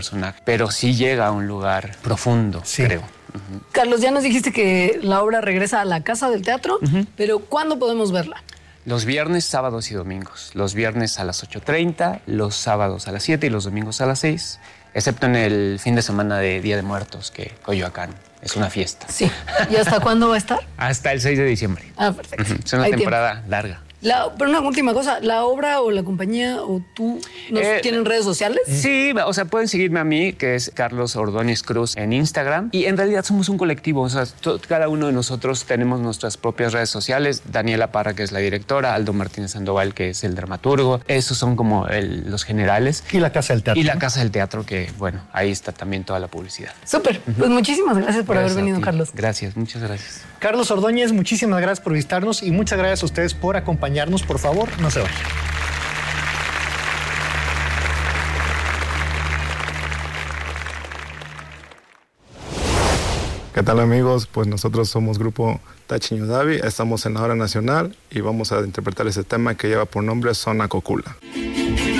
personaje, pero sí llega a un lugar profundo, creo. Carlos, ya nos dijiste que la obra regresa a la Casa del Teatro, pero ¿cuándo podemos verla? Los viernes, sábados y domingos. Los viernes a las 8:30, los sábados a las 7 y los domingos a las 6, excepto en el fin de semana de Día de Muertos, que Coyoacán es una fiesta. Sí. ¿Y hasta cuándo va a estar? Hasta el 6 de diciembre. Ah, perfecto. Es una temporada larga. Pero una última cosa, ¿la obra o la compañía o tú tienen redes sociales? Sí, o sea, pueden seguirme a mí, que es Carlos Ordóñez Cruz en Instagram. Y en realidad somos un colectivo, o sea, cada uno de nosotros tenemos nuestras propias redes sociales. Daniela Parra, que es la directora, Aldo Martínez Sandoval, que es el dramaturgo. Esos son como los generales. Y la Casa del Teatro. Y la Casa del Teatro, que bueno, ahí está también toda la publicidad. Súper, pues muchísimas gracias por haber venido, Carlos. Gracias, muchas gracias. Carlos Ordóñez, muchísimas gracias por visitarnos y muchas gracias a ustedes por acompañarnos. Por favor, no se vayan. ¿Qué tal, amigos? Pues nosotros somos Grupo Tachiño Davi, estamos en la Hora Nacional y vamos a interpretar ese tema que lleva por nombre Zona Cocula.